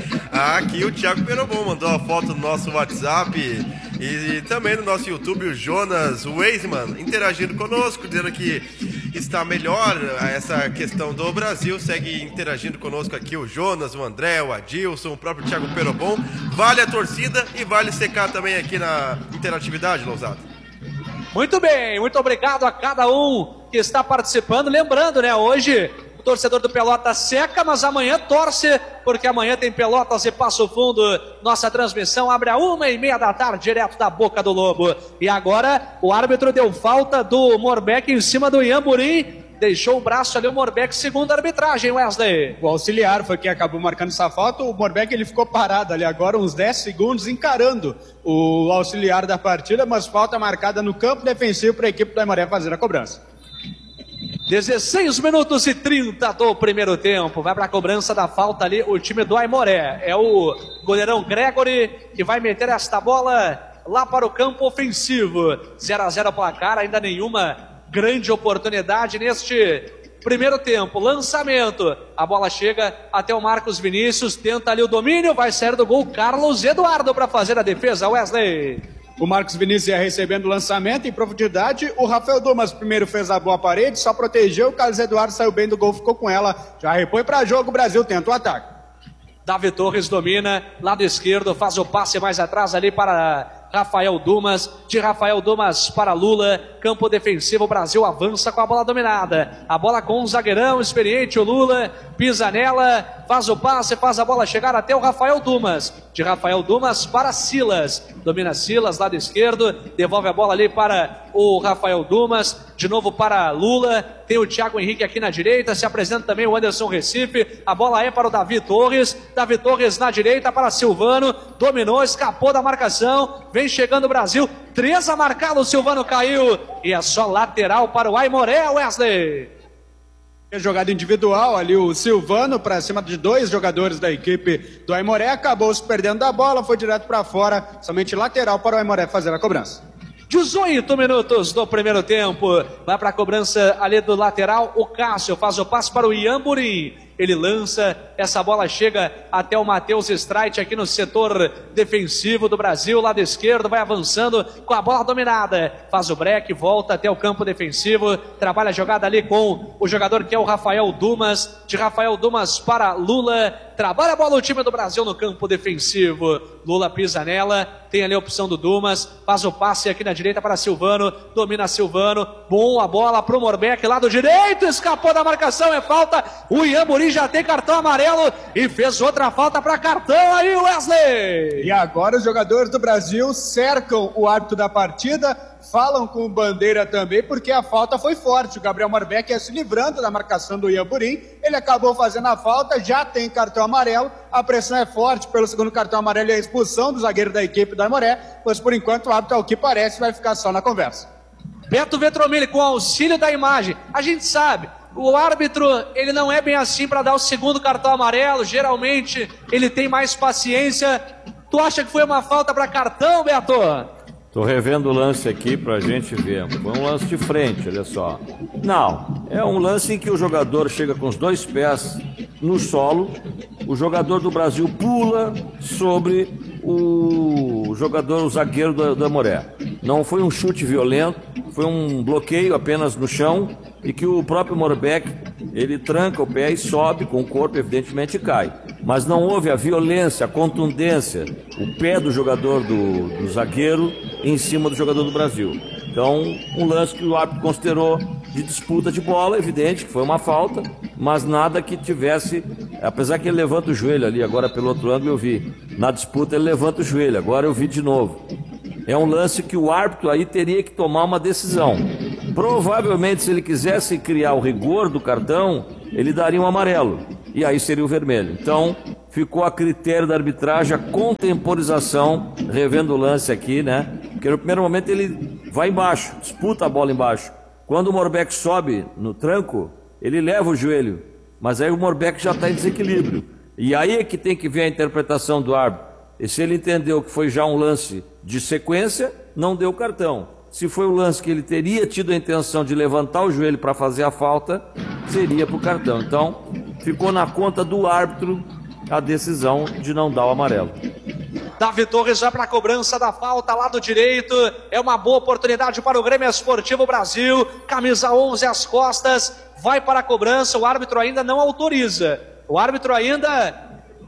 Aqui o Thiago Piorobon mandou a foto no nosso WhatsApp. E também no nosso YouTube, o Jonas Weisman interagindo conosco, dizendo que está melhor essa questão do Brasil. Segue interagindo conosco aqui o Jonas, o André, o Adilson, o próprio Thiago Perobon. Vale a torcida e vale secar também aqui na interatividade, Lousada. Muito bem, muito obrigado a cada um que está participando. Lembrando, né, hoje o torcedor do Pelotas seca, mas amanhã torce, porque amanhã tem Pelotas e Passo Fundo. Nossa transmissão abre a uma e meia da tarde, direto da Boca do Lobo. E agora o árbitro deu falta do Morbeck em cima do Iamburim. Deixou o braço ali o Morbeck, segundo a arbitragem, Wesley. O auxiliar foi quem acabou marcando essa falta. O Morbeck ele ficou parado ali agora uns dez segundos encarando o auxiliar da partida, mas falta marcada no campo defensivo para a equipe do Aimoré fazer a cobrança. dezesseis minutos e trinta do primeiro tempo. Vai para a cobrança da falta ali o time do Aimoré. É o goleirão Gregory que vai meter esta bola lá para o campo ofensivo. zero a zero placar, ainda nenhuma grande oportunidade neste primeiro tempo. Lançamento, a bola chega até o Marcos Vinícius, tenta ali o domínio, vai sair do gol Carlos Eduardo para fazer a defesa, Wesley. O Marcos Vinícius ia recebendo o lançamento em profundidade, o Rafael Dumas primeiro fez a boa parede, só protegeu, o Carlos Eduardo saiu bem do gol, ficou com ela, já repõe para jogo, o Brasil tenta o ataque. Davi Torres domina, lado esquerdo, faz o passe mais atrás ali para Rafael Dumas, de Rafael Dumas para Lula, campo defensivo, o Brasil avança com a bola dominada, a bola com um zagueirão experiente, o Lula, pisa nela, faz o passe, faz a bola chegar até o Rafael Dumas, de Rafael Dumas para Silas, domina Silas, lado esquerdo, devolve a bola ali para o Rafael Dumas, de novo para Lula, tem o Thiago Henrique aqui na direita, se apresenta também o Anderson Recife, a bola é para o Davi Torres, Davi Torres na direita para Silvano, dominou, escapou da marcação, vem chegando o Brasil, três a marcá-lo, o Silvano caiu, e é só lateral para o Aimoré, Wesley. Jogada individual, ali o Silvano para cima de dois jogadores da equipe do Aimoré, acabou se perdendo da bola, foi direto para fora, somente lateral para o Aimoré fazer a cobrança. dezoito minutos do primeiro tempo, vai para a cobrança ali do lateral, o Cássio faz o passe para o Iamburim, ele lança, essa bola chega até o Matheus Streit aqui no setor defensivo do Brasil, lado esquerdo, vai avançando com a bola dominada, faz o break, volta até o campo defensivo, trabalha a jogada ali com o jogador que é o Rafael Dumas, de Rafael Dumas para Lula, trabalha a bola o time do Brasil no campo defensivo, Lula pisa nela, tem ali a opção do Dumas, faz o passe aqui na direita para Silvano, domina Silvano, bom a bola para o Morbeck, lado direito, escapou da marcação, é falta, o Iamburim já tem cartão amarelo e fez outra falta para cartão aí, Wesley. E agora os jogadores do Brasil cercam o árbitro da partida, falam com o Bandeira também, porque a falta foi forte. O Gabriel Morbeck ia se livrando da marcação do Iamburim, ele acabou fazendo a falta, já tem cartão amarelo, a pressão é forte pelo segundo cartão amarelo e a expulsão do zagueiro da equipe do Aimoré, mas por enquanto o árbitro, ao que parece, vai ficar só na conversa. Beto Vetromilli, com auxílio da imagem, a gente sabe, o árbitro, ele não é bem assim para dar o segundo cartão amarelo, geralmente ele tem mais paciência. Tu acha que foi uma falta para cartão, Beto? Tô revendo o lance aqui pra gente ver. Foi um lance de frente, olha só. Não, é um lance em que o jogador chega com os dois pés no solo, o jogador do Brasil pula sobre o jogador, o zagueiro do, do Aimoré. Não foi um chute violento, foi um bloqueio apenas no chão e que o próprio Morbeck, ele tranca o pé e sobe com o corpo, evidentemente, e cai. Mas não houve a violência, a contundência, o pé do jogador do, do zagueiro em cima do jogador do Brasil. Então, um lance que o árbitro considerou de disputa de bola, evidente que foi uma falta, mas nada que tivesse, apesar que ele levanta o joelho ali, agora pelo outro ângulo eu vi, na disputa ele levanta o joelho, agora eu vi de novo. É um lance que o árbitro aí teria que tomar uma decisão. Provavelmente, se ele quisesse criar o rigor do cartão, ele daria um amarelo, e aí seria o vermelho. Então, ficou a critério da arbitragem a contemporização, revendo o lance aqui, né? Porque no primeiro momento ele vai embaixo, disputa a bola embaixo. Quando o Morbeck sobe no tranco, ele leva o joelho, mas aí o Morbeck já está em desequilíbrio. E aí é que tem que ver a interpretação do árbitro. E se ele entendeu que foi já um lance de sequência, não deu cartão. Se foi o lance que ele teria tido a intenção de levantar o joelho para fazer a falta, seria para o cartão. Então, ficou na conta do árbitro a decisão de não dar o amarelo. Davi Torres vai para a cobrança da falta, lado direito. É uma boa oportunidade para o Grêmio Esportivo Brasil. Camisa onze às costas, vai para a cobrança. O árbitro ainda não autoriza. O árbitro ainda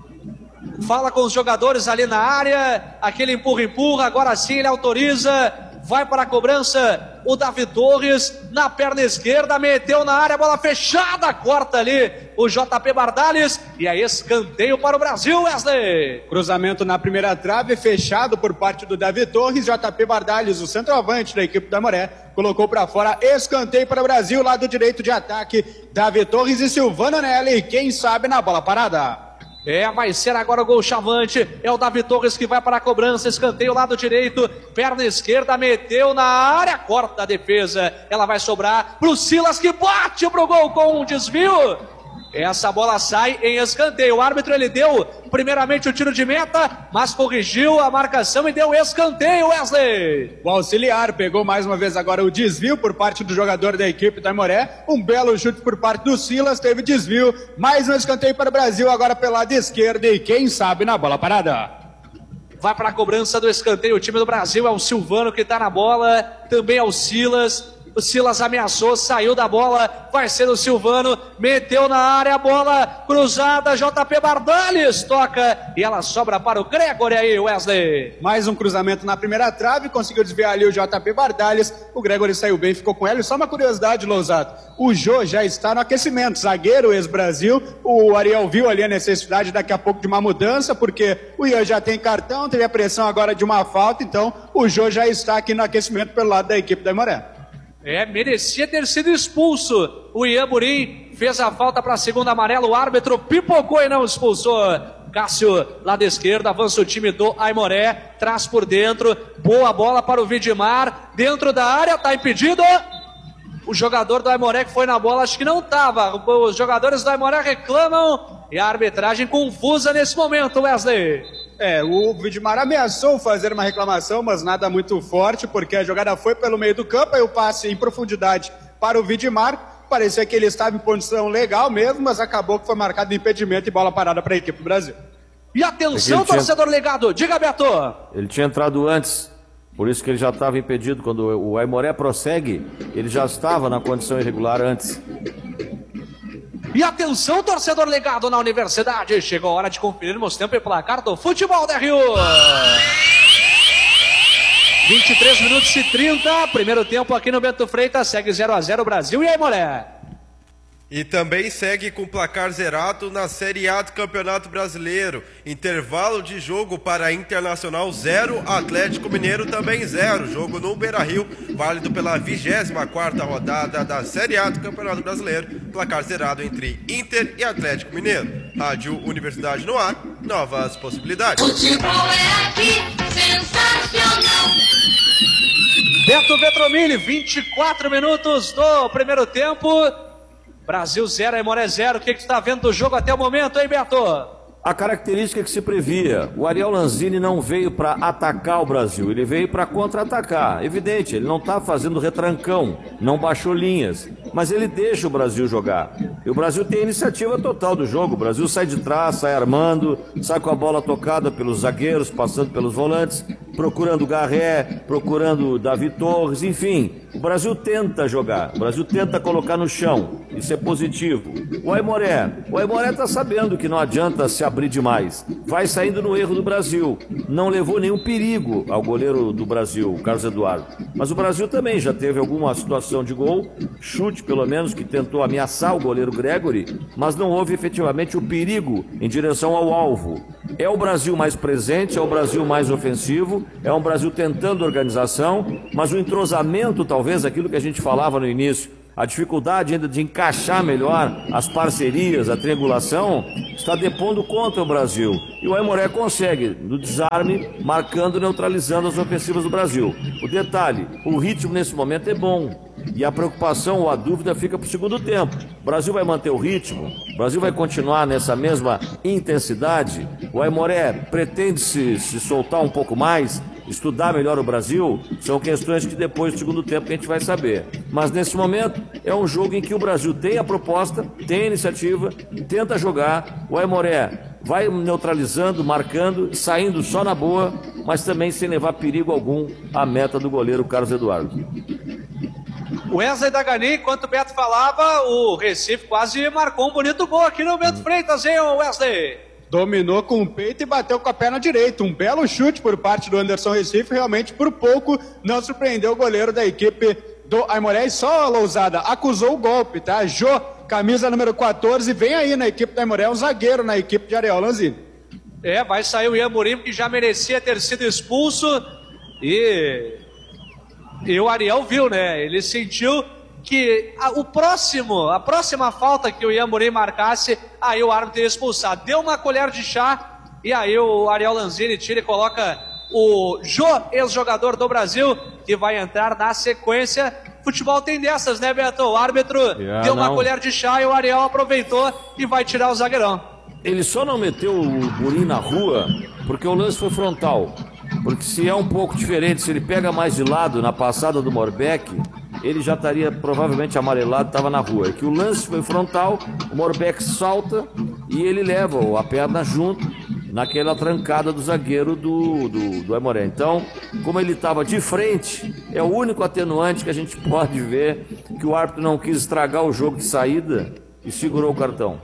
fala com os jogadores ali na área. Aquele empurra-empurra, agora sim ele autoriza. Vai para a cobrança o Davi Torres, na perna esquerda, meteu na área, bola fechada, corta ali o J P Bardales, e aí escanteio para o Brasil, Wesley. Cruzamento na primeira trave, fechado por parte do Davi Torres, J P Bardales, o centroavante da equipe da Aimoré, colocou para fora, escanteio para o Brasil, lado direito de ataque, Davi Torres e Silvano Nelly, quem sabe na bola parada. É, vai ser agora o gol chavante, é o Davi Torres que vai para a cobrança, escanteio lado direito, perna esquerda, meteu na área, corta a defesa, ela vai sobrar pro Silas que bate pro gol com um desvio. Essa bola sai em escanteio, o árbitro ele deu primeiramente o tiro de meta, mas corrigiu a marcação e deu escanteio, Wesley. O auxiliar pegou mais uma vez agora o desvio por parte do jogador da equipe da Aimoré, um belo chute por parte do Silas, teve desvio, mais um escanteio para o Brasil agora pelo lado esquerdo e quem sabe na bola parada. Vai para a cobrança do escanteio, o time do Brasil é o Silvano que está na bola, também é o Silas. O Silas ameaçou, saiu da bola, vai ser o Silvano, meteu na área, a bola cruzada, J P Bardales toca e ela sobra para o Gregory aí, Wesley. Mais um cruzamento na primeira trave, conseguiu desviar ali o J P Bardales, o Gregory saiu bem, ficou com ele. Só uma curiosidade, Lousato, o Jô já está no aquecimento, zagueiro ex-Brasil, o Ariel viu ali a necessidade daqui a pouco de uma mudança, porque o Ian já tem cartão, teve a pressão agora de uma falta, então o Jô já está aqui no aquecimento pelo lado da equipe da Aimoré. É, merecia ter sido expulso. O Ian Burim fez a falta para a segunda amarela. O árbitro pipocou e não expulsou. Cássio, lado esquerdo, avança o time do Aimoré. Traz por dentro. Boa bola para o Vidmar. Dentro da área, está impedido. O jogador do Aimoré que foi na bola, acho que não estava. Os jogadores do Aimoré reclamam. E a arbitragem confusa nesse momento, Wesley. É, o Vidmar ameaçou fazer uma reclamação, mas nada muito forte, porque a jogada foi pelo meio do campo, aí o passe em profundidade para o Vidmar, parecia que ele estava em posição legal mesmo, mas acabou que foi marcado impedimento e bola parada para a equipe do Brasil. E atenção, torcedor tinha... ligado, diga, Beto! Ele tinha entrado antes, por isso que ele já estava impedido, quando o Aimoré prossegue, ele já estava na condição irregular antes. E atenção, torcedor ligado na universidade. Chegou a hora de conferirmos tempo e placar do futebol da Rio. vinte e três minutos e trinta. Primeiro tempo aqui no Bento Freitas. Segue zero a zero Brasil e Aimoré. E também segue com placar zerado na Série A do Campeonato Brasileiro. Intervalo de jogo para Internacional zero, Atlético Mineiro também zero. Jogo no Beira-Rio, válido pela vigésima quarta rodada da Série A do Campeonato Brasileiro. Placar zerado entre Inter e Atlético Mineiro. Rádio Universidade no ar, novas possibilidades. Futebol é aqui, sensacional. Beto Vetromini, vinte e quatro minutos do primeiro tempo. Brasil zero, Aimoré zero. O que, que você está vendo do jogo até o momento, hein, Beto? a característica que se previa. O Ariel Lanzini não veio para atacar o Brasil, ele veio para contra-atacar. Evidente, ele não está fazendo retrancão, não baixou linhas, mas ele deixa o Brasil jogar. E o Brasil tem a iniciativa total do jogo. O Brasil sai de trás, sai armando, sai com a bola tocada pelos zagueiros, passando pelos volantes, procurando Garré, procurando Davi Torres, enfim. O Brasil tenta jogar, o Brasil tenta colocar no chão, isso é positivo. O Aimoré, o Aimoré está sabendo que não adianta se abrir demais, vai saindo no erro do Brasil, não levou nenhum perigo ao goleiro do Brasil, o Carlos Eduardo. Mas o Brasil também já teve alguma situação de gol, chute pelo menos, que tentou ameaçar o goleiro Gregory, mas não houve efetivamente o perigo em direção ao alvo. É o Brasil mais presente, é o Brasil mais ofensivo, é um Brasil tentando organização, mas o entrosamento, talvez aquilo que a gente falava no início, a dificuldade ainda de encaixar melhor as parcerias, a triangulação, está depondo contra o Brasil. E o Aimoré consegue, no desarme, marcando, neutralizando as ofensivas do Brasil. O detalhe, o ritmo nesse momento é bom. E a preocupação ou a dúvida fica para o segundo tempo. O Brasil vai manter o ritmo? O Brasil vai continuar nessa mesma intensidade? O Aimoré pretende se, se soltar um pouco mais? Estudar melhor o Brasil? São questões que depois do segundo tempo a gente vai saber. Mas nesse momento é um jogo em que o Brasil tem a proposta, tem a iniciativa, tenta jogar. O Aimoré vai neutralizando, marcando, saindo só na boa, mas também sem levar perigo algum à meta do goleiro Carlos Eduardo. Wesley da Gani, enquanto o Beto falava, o Recife quase marcou um bonito gol aqui no Beto Freitas, hein, Wesley? Dominou com o peito e bateu com a perna direita. Um belo chute por parte do Anderson Recife. Realmente, por pouco, não surpreendeu o goleiro da equipe do Aimoré. E só a Lousada acusou o golpe, tá? Jô, camisa número quatorze, vem aí na equipe do Aimoré, um zagueiro na equipe de Ariel Lanzini. É, vai sair o Ian Murim, que já merecia ter sido expulso. E... E o Ariel viu, né? Ele sentiu que a, o próximo, a próxima falta que o Ian Murim marcasse, aí o árbitro teria expulsado. Deu uma colher de chá e aí o Ariel Lanzini tira e coloca o Jô, ex-jogador do Brasil, que vai entrar na sequência. Futebol tem dessas, né, Beto? O árbitro yeah, deu uma não. colher de chá e o Ariel aproveitou e vai tirar o zagueirão. Ele só não meteu o Murim na rua porque o lance foi frontal. Porque se é um pouco diferente, se ele pega mais de lado na passada do Morbeck, ele já estaria provavelmente amarelado, estava na rua. É que o lance foi frontal, o Morbeck salta e ele leva a perna junto naquela trancada do zagueiro do, do, do Aimoré. Então, como ele estava de frente, é o único atenuante que a gente pode ver que o árbitro não quis estragar o jogo de saída e segurou o cartão.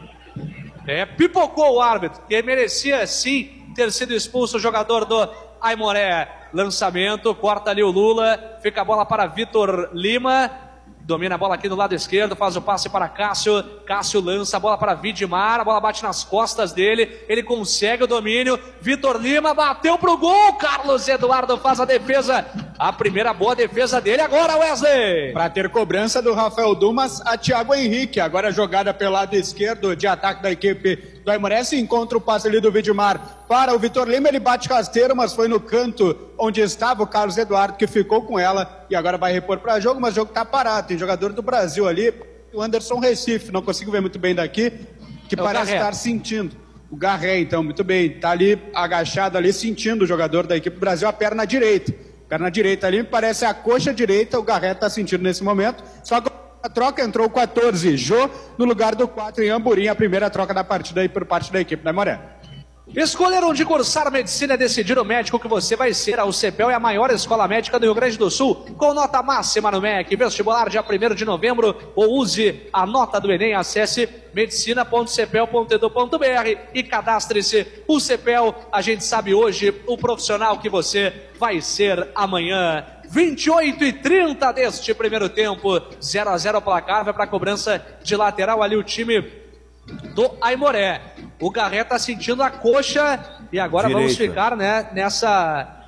É, pipocou o árbitro, que merecia sim ter sido expulso o jogador do Aimoré. Lançamento, corta ali o Lula, fica a bola para Vitor Lima, domina a bola aqui no lado esquerdo, faz o passe para Cássio, Cássio lança a bola para Vidmar, a bola bate nas costas dele, ele consegue o domínio, Vitor Lima bateu pro gol, Carlos Eduardo faz a defesa, a primeira boa defesa dele agora, Wesley! Para ter cobrança do Rafael Dumas, a Thiago Henrique, agora a jogada pelo lado esquerdo de ataque da equipe do Aimoré, se encontra o passe ali do Vidmar para o Vitor Lima, ele bate rasteiro, mas foi no canto onde estava o Carlos Eduardo que ficou com ela e agora vai repor para jogo, mas o jogo tá parado, tem jogador do Brasil ali, o Anderson Recife, não consigo ver muito bem daqui, que é parece estar sentindo. O Garré, então, muito bem, tá ali agachado ali, sentindo o jogador da equipe do Brasil, a perna direita, perna direita ali, me parece a coxa direita, o Garré tá sentindo nesse momento, só que a troca entrou o quatorze, Jô, no lugar do quatro, Ian Murim, a primeira troca da partida aí por parte da equipe da Aimoré. Escolher onde cursar medicina é decidir o médico que você vai ser. A U C P E L é a maior escola médica do Rio Grande do Sul, com nota máxima no M E C. Vestibular dia primeiro de novembro, ou use a nota do Enem. Acesse medicina ponto c p e l ponto e d u ponto b r e cadastre-se. U C P E L, a gente sabe hoje o profissional que você vai ser amanhã. vinte e oito e trinta deste primeiro tempo, zero a zero o placar, vai para a cobrança de lateral ali o time do Aimoré. O Garré tá sentindo a coxa e agora direita. Vamos ficar, né, nessa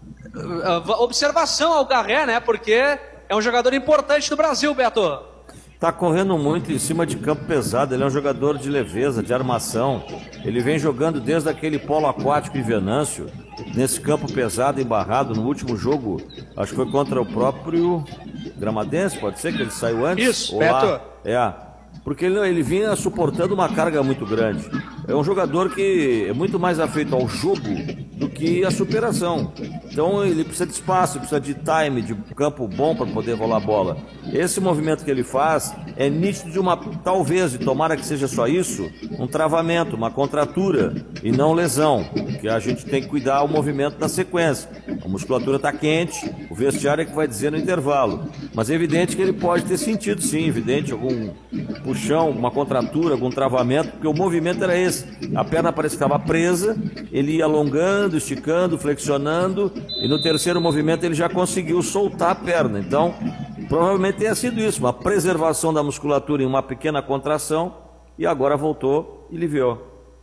uh, observação ao Garré, né, porque é um jogador importante do Brasil, Beto. Tá correndo muito em cima de campo pesado, ele é um jogador de leveza, de armação, ele vem jogando desde aquele polo aquático em Venâncio, nesse campo pesado, embarrado, no último jogo, acho que foi contra o próprio Gramadense, pode ser que ele saiu antes? Isso, Ou Beto. Lá. É, porque ele, ele vinha suportando uma carga muito grande. é um jogador que é muito mais afeito ao jogo do que à superação. Então ele precisa de espaço, precisa de time, de campo bom para poder rolar a bola. Esse movimento que ele faz é nítido de uma, talvez, e tomara que seja só isso, um travamento, uma contratura e não lesão, que a gente tem que cuidar o movimento da sequência. A musculatura está quente, o vestiário é que vai dizer no intervalo. Mas é evidente que ele pode ter sentido sim, evidente, algum puxão, uma contratura, algum travamento, porque o movimento era esse. A perna parece que estava presa, ele ia alongando, esticando, flexionando, e no terceiro movimento ele já conseguiu soltar a perna. Então, provavelmente tenha sido isso, uma preservação da musculatura em uma pequena contração, e agora voltou e aliviou.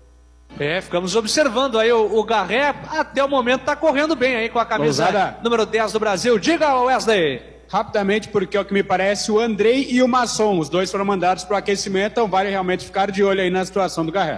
É, ficamos observando aí o, o Garré, até o momento está correndo bem aí com a camisa Lousada. número dez do Brasil. Diga, Wesley. Rapidamente, porque é o que me parece, o Andrei e o Masson, os dois foram mandados para o aquecimento, então vale realmente ficar de olho aí na situação do Garré.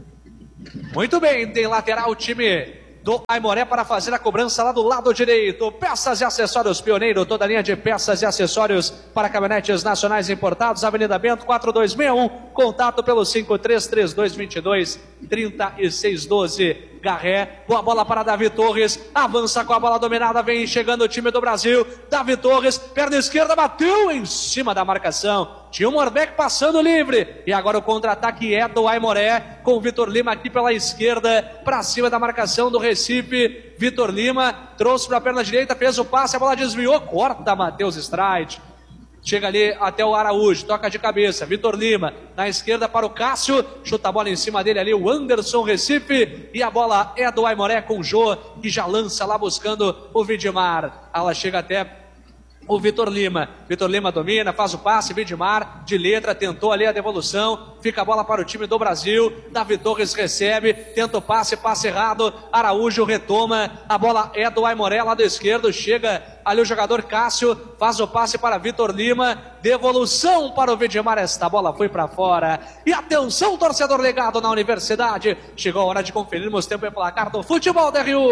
Muito bem, tem lateral o time do Aimoré para fazer a cobrança lá do lado direito. Peças e acessórios Pioneiro, toda a linha de peças e acessórios para caminhonetes nacionais importados, Avenida Bento quatro dois seis um, contato pelo cinco três três dois dois dois, três seis um dois. Garré, boa bola para Davi Torres, avança com a bola dominada, vem chegando o time do Brasil, Davi Torres, perna esquerda, bateu em cima da marcação, tinha o Morbeck passando livre, e agora o contra-ataque é do Aimoré, com o Vitor Lima aqui pela esquerda, para cima da marcação do Recife, Vitor Lima, trouxe para a perna direita, fez o passe, a bola desviou, corta Matheus Streit. Chega ali até o Araújo, toca de cabeça, Vitor Lima, na esquerda para o Cássio, chuta a bola em cima dele ali, o Anderson Recife, e a bola é do Aimoré com o Jô, que já lança lá buscando o Vidimar. Ela chega até o Vitor Lima, Vitor Lima domina, faz o passe, Vidimar de letra, tentou ali a devolução, fica a bola para o time do Brasil, Davi Torres recebe, tenta o passe, passe errado, Araújo retoma, a bola é do Aimoré, lado esquerdo, chega ali o jogador Cássio, faz o passe para Vitor Lima, devolução para o Vidimar, esta bola foi para fora, e atenção torcedor ligado na Universidade, chegou a hora de conferirmos tempo e placar do futebol da R U.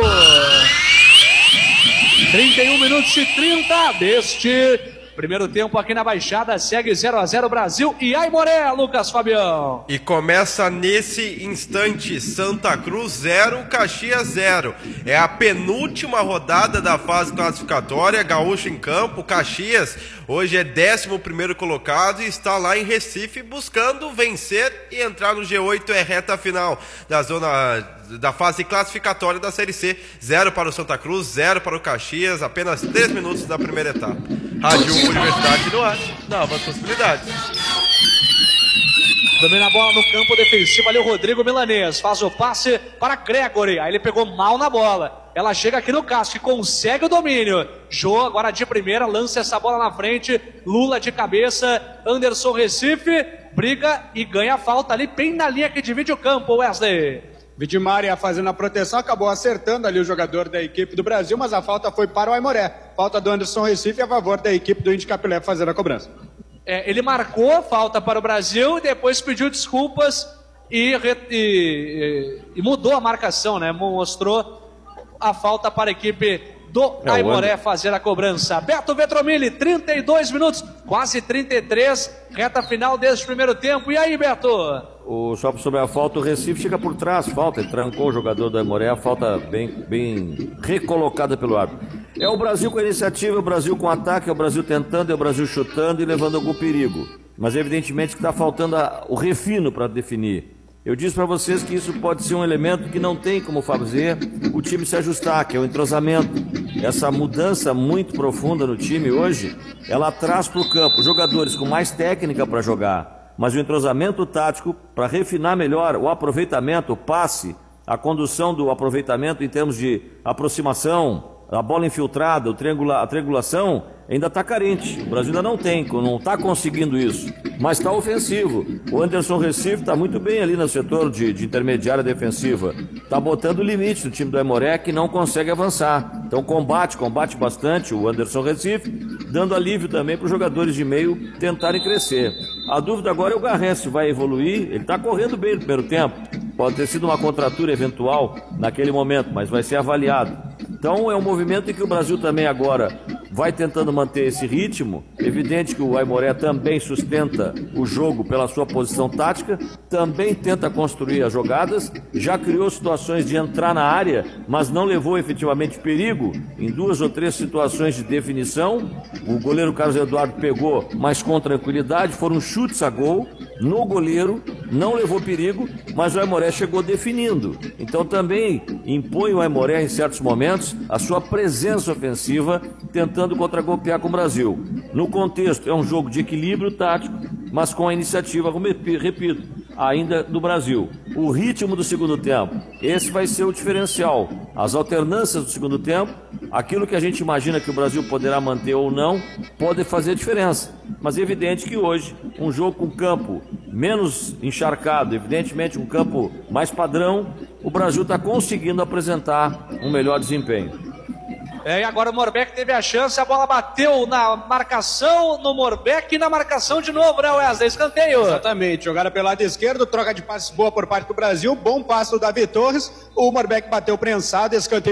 trinta e um minutos e trinta deste primeiro tempo aqui na Baixada, segue zero a zero Brasil e Aimoré, Lucas Fabião. E começa nesse instante, Santa Cruz zero, Caxias zero. É a penúltima rodada da fase classificatória, Gaúcho em campo, Caxias hoje é décimo primeiro colocado e está lá em Recife buscando vencer e entrar no G oito, é reta final da zona da fase classificatória da Série C. Zero para o Santa Cruz, zero para o Caxias, apenas três minutos da primeira etapa. Rádio Universidade no ar, novas possibilidades. Domina a bola no campo defensivo ali o Rodrigo Milanês, faz o passe para Gregory, aí ele pegou mal na bola, ela chega aqui no Cássio, que consegue o domínio, Jô agora de primeira, lança essa bola na frente, Lula de cabeça, Anderson Recife, briga e ganha a falta ali bem na linha que divide o campo, Wesley. Vidimar ia fazendo a proteção, acabou acertando ali o jogador da equipe do Brasil, mas a falta foi para o Aimoré, falta do Anderson Recife a favor da equipe do Índio Capilé fazendo a cobrança. É, ele marcou a falta para o Brasil e depois pediu desculpas e, e, e, e mudou a marcação, né? Mostrou a falta para a equipe do é, Aimoré fazer a cobrança. Beto Vetromilli, trinta e dois minutos, quase trinta e três, reta final deste primeiro tempo. E aí, Beto? O, só sobre a falta, o Recife fica por trás, falta, ele trancou o jogador do Aimoré, a falta bem, bem recolocada pelo árbitro. É o Brasil com a iniciativa, é o Brasil com ataque, é o Brasil tentando, é o Brasil chutando e levando algum perigo. Mas evidentemente que está faltando a, o refino para definir. Eu disse para vocês que isso pode ser um elemento que não tem como fazer o time se ajustar, que é o entrosamento. Essa mudança muito profunda no time hoje, ela traz para o campo jogadores com mais técnica para jogar, mas o entrosamento tático para refinar melhor o aproveitamento, o passe, a condução do aproveitamento em termos de aproximação, a bola infiltrada, o triangula, a triangulação ainda está carente. O Brasil ainda não tem, não está conseguindo isso, mas está ofensivo. O Anderson Recife está muito bem ali no setor de, de intermediária defensiva, está botando limite no time do Aimoré, que não consegue avançar. Então combate, combate bastante o Anderson Recife, dando alívio também para os jogadores de meio tentarem crescer. A dúvida agora é o Garré, se vai evoluir. Ele está correndo bem no primeiro tempo, pode ter sido uma contratura eventual naquele momento, mas vai ser avaliado. Então é um movimento em que o Brasil também agora vai tentando manter esse ritmo. Evidente que o Aimoré também sustenta o jogo pela sua posição tática, também tenta construir as jogadas, já criou situações de entrar na área, mas não levou efetivamente perigo em duas ou três situações de definição. O goleiro Carlos Eduardo pegou, mas com tranquilidade, foram chutes a gol no goleiro, não levou perigo, mas o Aimoré chegou definindo. Então também impõe o Aimoré em certos momentos a sua presença ofensiva, tentando contragolpear com o Brasil. No contexto, é um jogo de equilíbrio tático, mas com a iniciativa, como repito, ainda do Brasil. O ritmo do segundo tempo, esse vai ser o diferencial. As alternâncias do segundo tempo, aquilo que a gente imagina que o Brasil poderá manter ou não, pode fazer diferença. Mas é evidente que hoje, um jogo com campo menos encharcado, evidentemente um campo mais padrão, o Brasil está conseguindo apresentar um melhor desempenho. É, e agora o Morbeck teve a chance, a bola bateu na marcação, no Morbeck e na marcação de novo, né, Wesley? Escanteio. Exatamente, jogada pelo lado esquerdo, troca de passes boa por parte do Brasil, bom passe do Davi Torres, o Morbeck bateu prensado, escanteio